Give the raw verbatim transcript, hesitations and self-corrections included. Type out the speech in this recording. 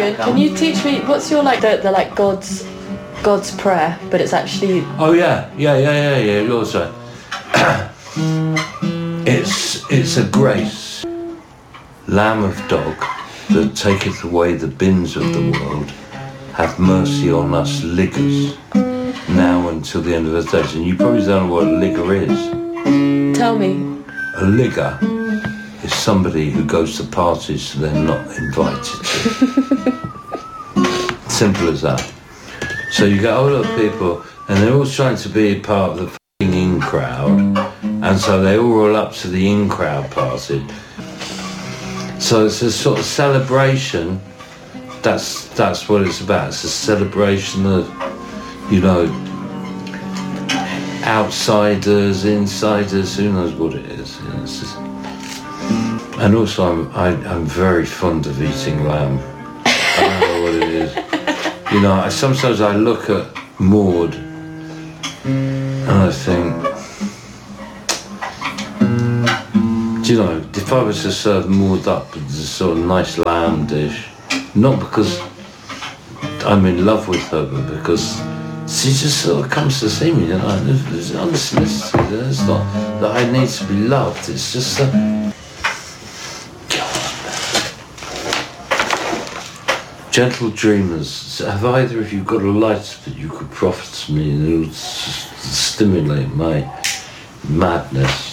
Can, can you teach me, what's your, like, the, the like, God's, God's prayer, but it's actually... Oh, yeah, yeah, yeah, yeah, yeah, also. it's, it's a grace. Lamb of dog that taketh away the bins of the world, have mercy on us liggers, now until the end of the days. And you probably don't know what a ligger is. Tell me. A ligger is somebody who goes to parties they're not invited to. Simple as that. So you get all of people, and they're all trying to be part of the f***ing in crowd, and so they all roll up to the in crowd party. So it's a sort of celebration. That's that's what it's about. It's a celebration of, you know, outsiders, insiders. Who knows what it is? You know, it's just... And also, I'm I, I'm very fond of eating lamb. I don't know what it is. You know, I, sometimes I look at Maud and I think, do you know, if I was to serve Maud up with a sort of nice lamb dish, not because I'm in love with her, but because she just sort of comes to see me, you know, there's unsolicited, it's not that I need to be loved, it's just that... Gentle dreamers, have either of you got a light that you could profit me and it would s- stimulate my madness?